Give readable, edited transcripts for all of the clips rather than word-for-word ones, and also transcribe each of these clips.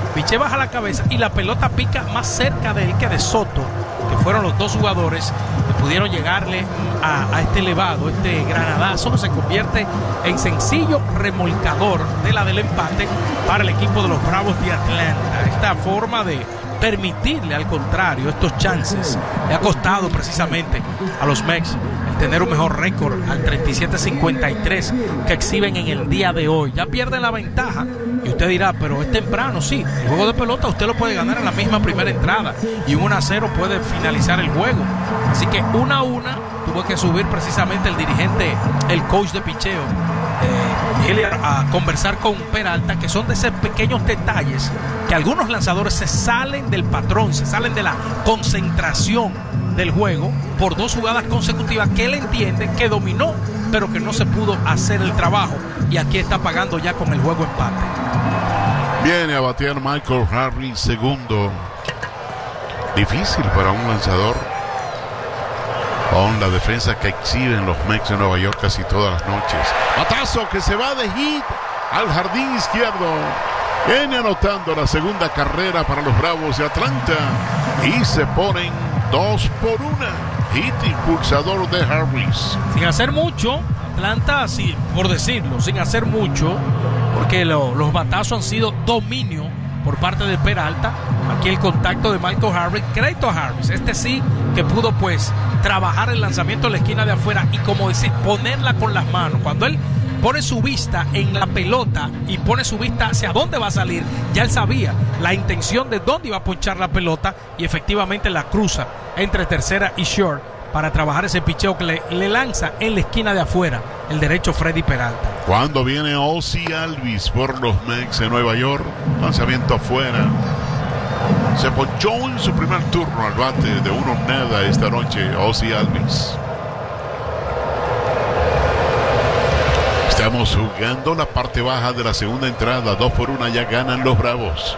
Bichette baja la cabeza y la pelota pica más cerca de él que de Soto, que fueron los dos jugadores que pudieron llegarle a este elevado, este granadazo que se convierte en sencillo remolcador de la del empate para el equipo de los Bravos de Atlanta. Esta forma de permitirle al contrario estos chances le ha costado precisamente a los Mex el tener un mejor récord al 37-53 que exhiben en el día de hoy. Ya pierden la ventaja y usted dirá, pero es temprano. Sí, el juego de pelota usted lo puede ganar en la misma primera entrada y un 1-0 puede finalizar el juego, así que 1-1 tuvo que subir precisamente el dirigente, el coach de picheo a conversar con Peralta, que son de esos pequeños detalles que algunos lanzadores se salen del patrón, se salen de la concentración del juego por dos jugadas consecutivas que él entiende que dominó, pero que no se pudo hacer el trabajo, y aquí está pagando ya con el juego empate. Viene a batear Michael Harris, segundo. Difícil para un lanzador con la defensa que exhiben los Mets de Nueva York casi todas las noches. Batazo que se va de hit al jardín izquierdo. Viene anotando la segunda carrera para los Bravos de Atlanta y se ponen 2-1. Hit impulsador de Harris. Sin hacer mucho, Atlanta, sí, por decirlo, sin hacer mucho, porque los batazos han sido dominio por parte de Peralta. Aquí el contacto de Michael Harris, crédito a Harris, este sí que pudo pues trabajar el lanzamiento en la esquina de afuera y, como decir, ponerla con las manos. Cuando él pone su vista en la pelota y pone su vista hacia dónde va a salir, ya él sabía la intención de dónde iba a ponchar la pelota y efectivamente la cruza entre tercera y short para trabajar ese picheo que le lanza en la esquina de afuera el derecho Freddy Peralta. Cuando viene Ozzie Albies por los Mets de Nueva York, lanzamiento afuera. Se ponchó en su primer turno al bate de 1-0 esta noche Ozzie Albies. Estamos jugando la parte baja de la segunda entrada. 2-1, ya ganan los Bravos.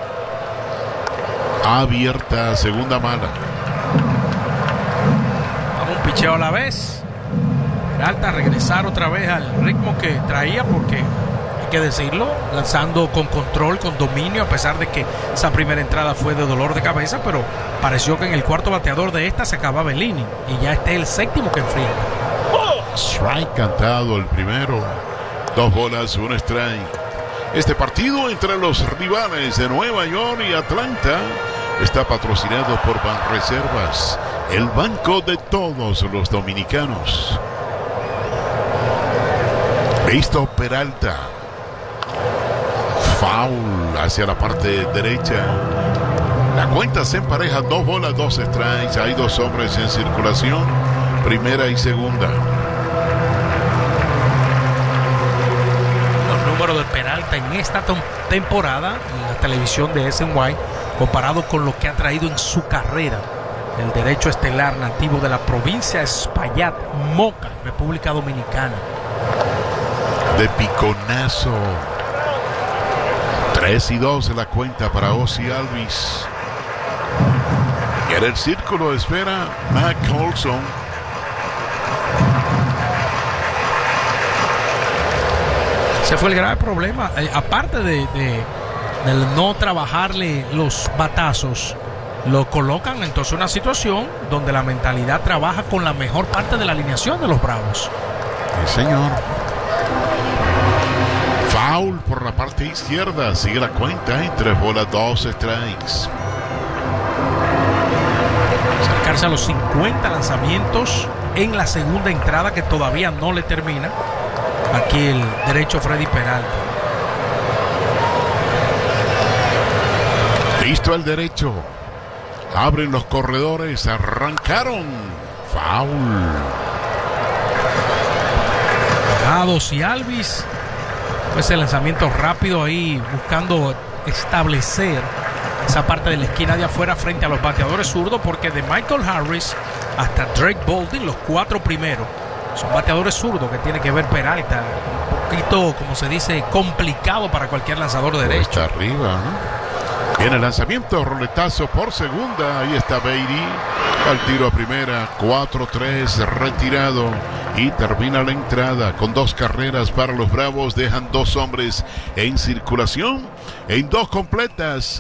Abierta segunda mala. Vamos un picheo a la vez. Peralta a regresar otra vez al ritmo que traía, porque hay que decirlo, lanzando con control, con dominio, a pesar de que esa primera entrada fue de dolor de cabeza, pero pareció que en el cuarto bateador de esta se acababa el inning y ya este es el séptimo que enfrenta. Strike cantado el primero. 2 bolas, 1 strike. Este partido entre los rivales de Nueva York y Atlanta está patrocinado por Banreservas, el banco de todos los dominicanos. Listo Peralta. Foul hacia la parte derecha. La cuenta se empareja, 2 bolas, 2 strikes. Hay 2 hombres en circulación, primera y segunda. De Peralta en esta temporada en la televisión de SNY, comparado con lo que ha traído en su carrera, el derecho estelar nativo de la provincia de Espaillat, Moca, República Dominicana. De piconazo. 3-2 en la cuenta para Ozzie Albies. Y en el círculo espera Matt Olson. Ese fue el grave problema, aparte de no trabajarle los batazos, lo colocan entonces en una situación donde la mentalidad trabaja con la mejor parte de la alineación de los Bravos. Sí, señor. Foul por la parte izquierda, sigue la cuenta en 3 bolas, 2 strikes. Acercarse a los 50 lanzamientos en la segunda entrada, que todavía no le termina. Aquí el derecho Freddy Peralta. Listo el derecho. Abren los corredores. Arrancaron. Foul. Ozzie Albies. Ese lanzamiento rápido ahí, buscando establecer esa parte de la esquina de afuera frente a los bateadores zurdos, porque de Michael Harris hasta Drake Baldwin, los 4 primeros son bateadores zurdos, que tiene que ver Peralta. Un poquito, como se dice, complicado para cualquier lanzador derecho. Está arriba, ¿no? Viene el lanzamiento, roletazo por segunda. Ahí está Beatty. Al tiro a primera. 4-3, retirado. Y termina la entrada con 2 carreras para los Bravos. Dejan 2 hombres en circulación. En 2 completas.